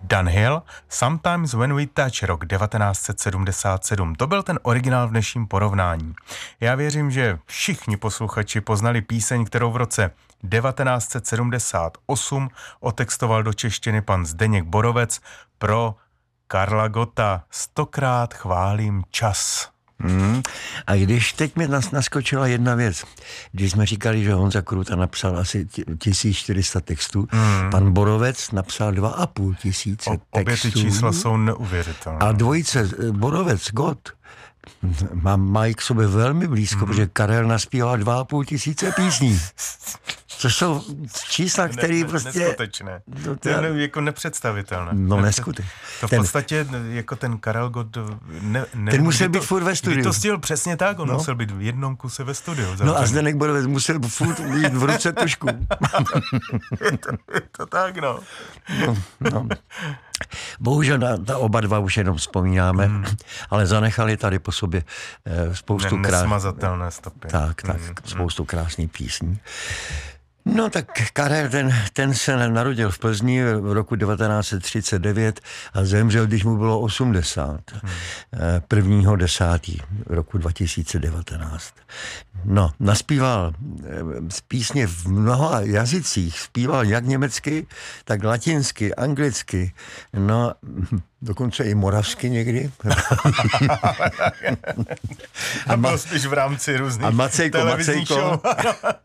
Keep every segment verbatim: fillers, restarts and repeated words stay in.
Dunhill, Sometimes When We Touch, rok devatenáct set sedmdesát sedm. To byl ten originál v dnešním porovnání. Já věřím, že všichni posluchači poznali píseň, kterou v roce devatenáct set sedmdesát osm otextoval do češtiny pan Zdeněk Borovec pro Karla Gotta. Stokrát chválím čas. Hmm. A když teď mi nas, naskočila jedna věc, když jsme říkali, že Honza Krůta napsal asi tisíc čtyři sta textů, hmm. pan Borovec napsal dva a půl tisíce textů. Obě ty čísla jsou neuvěřitelné. A dvojice Borovec, Gott, má, mají k sobě velmi blízko, hmm. protože Karel naspíval dva a půl tisíce písní. To jsou čísla, které ne, ne, prostě... Neskutečné. To, to je ne, jako nepředstavitelné. No neskutečné. To v ten, podstatě jako ten Karel Gott... Ne, ne, ten musel být to, to furt ve studiu. to stihl přesně tak, on no. musel být v jednom kuse ve studiu. Zároveň. No a Zdeněk Borovec musel furt být v ruce tušku. je, to, je to tak, no. no, no. Bohužel na, na oba dva už jenom vzpomínáme, hmm. ale zanechali tady po sobě eh, spoustu krásných... Nesmazatelné stopy. Tak, tak, hmm. spoustu krásných písní. No tak Karel, ten, ten se narodil v Plzni v roku devatenáct set třicet devět a zemřel, když mu bylo osmdesát. Hmm. prvního desátého roku dva tisíce devatenáct. No, naspíval písně v mnoha jazycích. Zpíval jak německy, tak latinsky, anglicky. No, dokonce i moravsky někdy. a byl spíš v rámci různých a Macejko, televizních Macejko. show.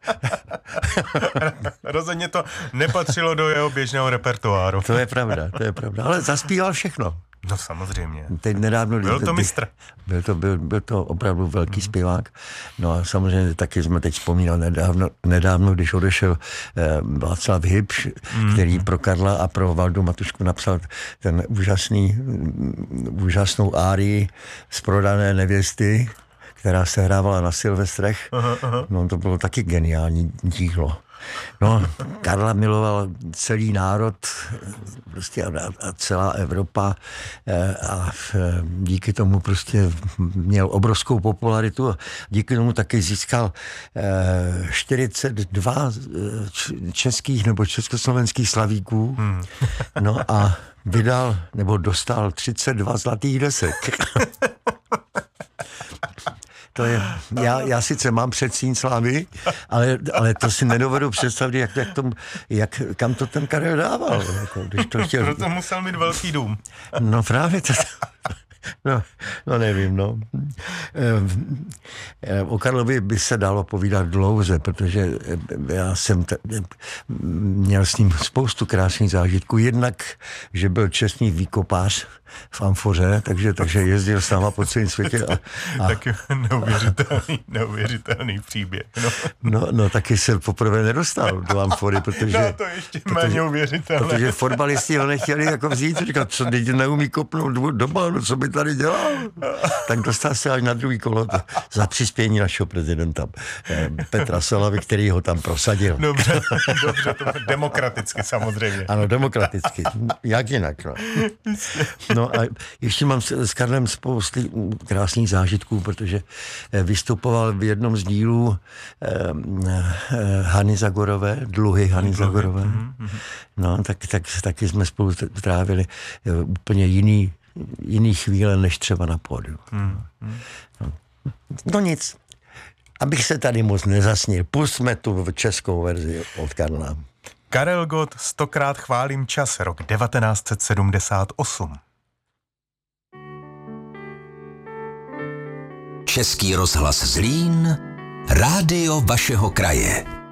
Rozhodně to nepatřilo do jeho běžného repertoáru. To je pravda, to je pravda. Ale zaspíval všechno. No samozřejmě. Teď nedávno... Byl to mistr. Byl to, byl, byl to opravdu velký mm. zpěvák. No a samozřejmě taky jsme teď vzpomínali nedávno, nedávno když odešel eh, Václav Hybš, mm. který pro Karla a pro Valdu Matušku napsal ten úžasný, úžasnou árii z Prodané nevěsty, která se hrávala na Silvestrech. Aha, aha. No to bylo taky geniální dílo. No, Karla miloval celý národ, prostě a, a celá Evropa a díky tomu prostě měl obrovskou popularitu a díky tomu taky získal čtyřicet dva českých nebo československých slavíků. Hmm. No a vydal nebo dostal třicet dva zlatých desek. To je, já, já sice mám předsíň slávy, ale, ale to si nedovedu představit, jak, jak, tom, jak kam to ten Karel dával. Jako, když to chtěl... Proto musel mít velký dům. No právě to... No, no nevím, no. O Karlovi by se dalo povídat dlouze, protože já jsem t- měl s ním spoustu krásných zážitků. Jednak, že byl čestný výkopář v amfoře, takže, takže jezdil s náma po celém světě. A, a... Taky neuvěřitelný, neuvěřitelný příběh. No. No, no, taky se poprvé nedostal do amfory, protože... No, to ještě méně uvěřitelné. Protože fotbalisti ho nechtěli jako vzít, říkat, co teď neumí kopnout do balonu, co by tady dělal. Tak dostal se až na druhý kolo za přispění našeho prezidenta Petra Solavy, který ho tam prosadil. Dobře, dobře, to demokraticky samozřejmě. Ano, demokraticky. Jak jinak, no. No a ještě mám s Karlem spousty krásných zážitků, protože vystupoval v jednom z dílů Hany Zagorové, Dluhy Hany Dluhy. Zagorové. Mm-hmm. No, tak, tak, taky jsme spolu trávili úplně jiný jiný chvíle, než třeba na pódiu. Hmm. No. no nic. Abych se tady moc nezasnil, pusťme tu českou verzi od Karla. Karel Gott, Stokrát chválím čas, rok devatenáct set sedmdesát osm. Český rozhlas Zlín, rádio vašeho kraje.